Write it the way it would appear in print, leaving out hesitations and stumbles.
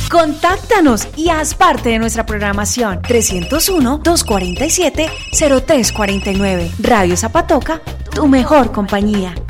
Contáctanos y haz parte de nuestra programación. 301-247-0349. Radio Zapatoca, tu mejor compañía.